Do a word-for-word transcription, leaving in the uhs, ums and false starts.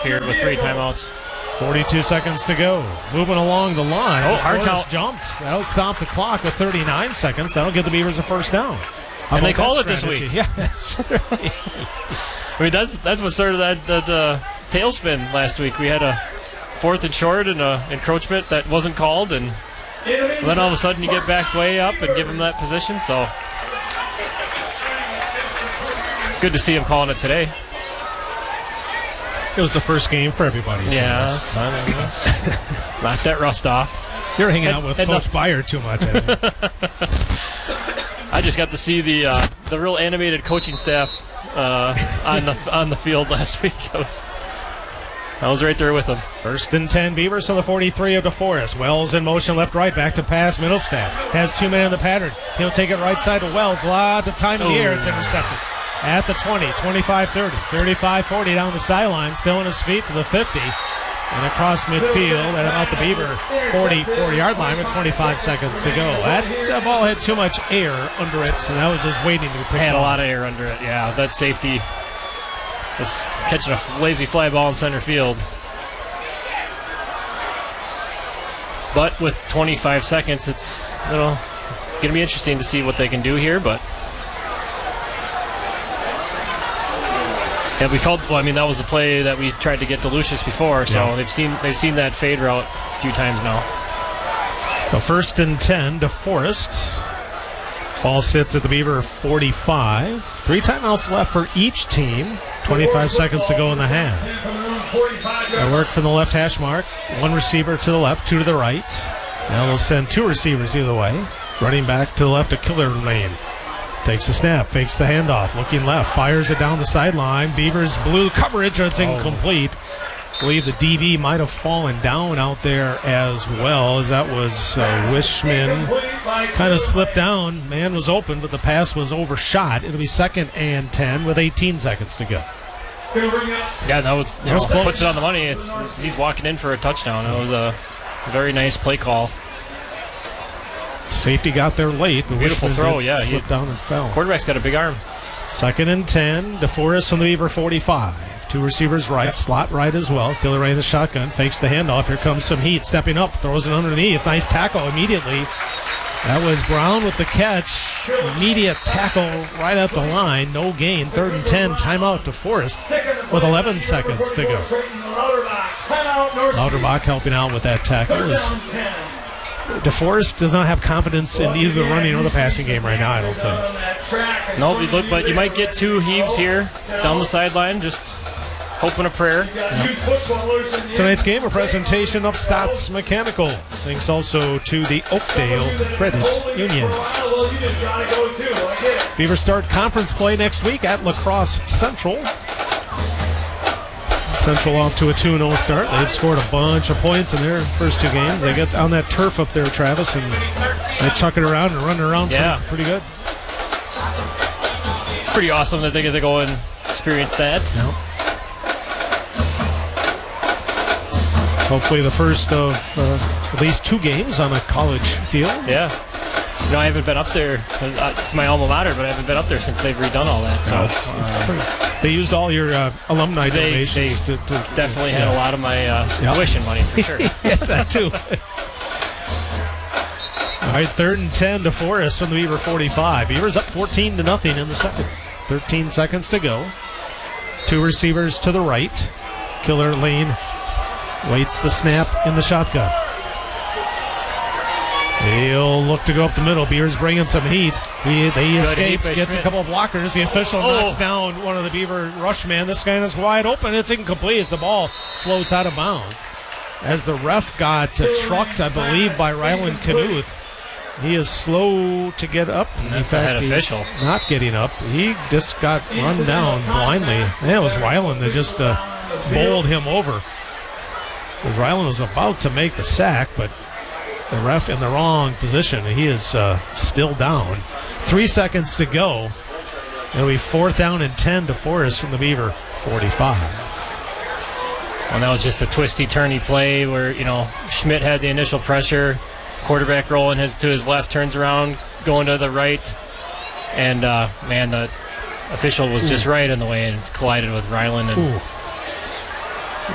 here with three timeouts. forty-two seconds to go. Moving along the line. Oh, hard Forrest count. jumped. That'll stop the clock with thirty-nine seconds. That'll give the Beavers a first down. How And they about called that it this strategy? week. Yeah, that's right. I mean, that's that's what started that, that uh, tailspin last week. We had a fourth and short and a encroachment that wasn't called, and then all of a sudden you get backed way up and give them that position. So good to see him calling it today. It was the first game for everybody. Yeah, knock that rust off. You're hanging And- out with and Coach the- Byer too much, I think. I just got to see the uh, the real animated coaching staff uh, on the on the field last week. I was, I was right there with them. First and ten, Beavers on the forty-three of DeForest. Wells in motion, left, right, back to pass. Middlestadt has two men in the pattern. He'll take it right side to Wells. A lot of time in the air. It's intercepted. At the twenty, twenty-five thirty, thirty-five forty down the sideline. Still on his feet to the fifty. And across midfield at about the Beaver forty-four-yard line with twenty-five seconds to go. That uh, ball had too much air under it, so that was just waiting to be picked Had a off. lot of air under it. Yeah, that safety was catching a lazy fly ball in center field. But with twenty-five seconds, it's you know going to be interesting to see what they can do here. But yeah, we called. Well, I mean, that was the play that we tried to get to Lucius before. So Yeah. they've seen they've seen that fade route a few times now. So first and ten to Forrest. Ball sits at the Beaver forty-five. Three timeouts left for each team. twenty-five seconds to go in the half. That work from the left hash mark. One receiver to the left, two to the right. Now they'll send two receivers either way. Running back to the left to Killer Lane. Takes the snap, fakes the handoff, looking left, fires it down the sideline. Beavers blew coverage, it's incomplete. I believe the D B might have fallen down out there as well, as that was uh, Wishman kind of slipped down. Man was open, but the pass was overshot. It'll be second and ten with eighteen seconds to go. Yeah, that was, you That was know, close. puts it on the money. It's, it's he's walking in for a touchdown. It was a very nice play call. Safety got there late, but Beautiful Wishman throw, did yeah, he- slipped down and fell. Quarterback's got a big arm. Second and ten. DeForest from the Beaver forty-five. Two receivers right, slot right as well. Killer Ray in the shotgun, fakes the handoff. Here comes some heat, stepping up, throws it underneath. Nice tackle immediately. That was Brown with the catch. Immediate tackle right at the line. No gain. Third and ten. Timeout to Forrest with eleven seconds to go. Lauterbach helping out with that tackle. Is DeForest does not have confidence in either the running or the passing game right now, I don't think. No, you look, but you might get two heaves here down the sideline. Just hoping a prayer. Tonight's game, a presentation of Stotts Mechanical. Thanks also to the Oakdale Credit Union. Beavers start conference play next week at La Crosse Central. Central off to a two and oh start. They've scored a bunch of points in their first two games. They get on that turf up there, Travis, and they chuck it around and run it around Yeah. pretty, pretty good. Pretty awesome that they get to go and experience that. Yep. Hopefully the first of uh, at least two games on a college field. Yeah. You know, I haven't been up there. Uh, It's my alma mater, but I haven't been up there since they've redone all that. So No, it's, it's pretty, they used all your uh, alumni They- donations they to, to definitely had a lot of my uh, Yeah. tuition money for sure. yeah, that too. All right, third and ten to Forrest from the Beaver forty-five. Beavers up fourteen to nothing in the second. thirteen seconds to go. Two receivers to the right. Killer Lane waits the snap in the shotgun. He'll look to go up the middle. Beavers bringing some heat. He, he escapes, heat by gets a Schmidt. couple of blockers. The official Oh. knocks down one of the Beaver rushmen. This guy is wide open. It's incomplete as the ball floats out of bounds. As the ref got uh, trucked, I believe, by Ryland Knuth. He is slow to get up. In That's the head he's official. not getting up. He just got run down blindly. Yeah, it was Ryland that just uh, bowled him over. Because Ryland was about to make the sack, but the ref in the wrong position. He is uh, still down. Three seconds to go. It'll be fourth down and ten to Forrest from the Beaver forty-five. Well, that was just a twisty, turny play where, you know, Schmidt had the initial pressure. Quarterback rolling his to his left, turns around, going to the right. And, uh, man, the official was just right in the way and collided with Ryland. And Ooh.